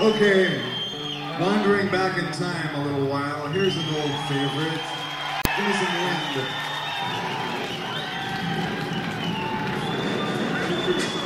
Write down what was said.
Okay, wandering back in time a little while, here's an old favorite. Give me some wind.